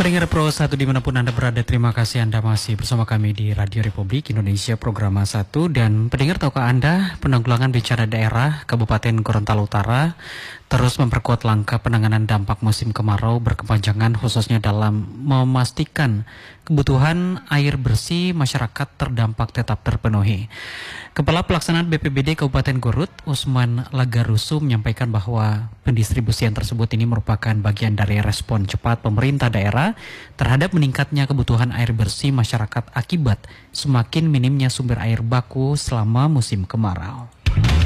Pendengar Pro 1 dimanapun Anda berada, terima kasih Anda masih bersama kami di Radio Republik Indonesia Program 1. Dan pendengar, tahukah Anda penanggulangan bencana daerah Kabupaten Gorontalo Utara terus memperkuat langkah penanganan dampak musim kemarau berkepanjangan, khususnya dalam memastikan kebutuhan air bersih masyarakat terdampak tetap terpenuhi. Kepala Pelaksanaan BPBD Kabupaten Garut, Usman Lagarusu, menyampaikan bahwa pendistribusian tersebut ini merupakan bagian dari respon cepat pemerintah daerah terhadap meningkatnya kebutuhan air bersih masyarakat akibat semakin minimnya sumber air baku selama musim kemarau.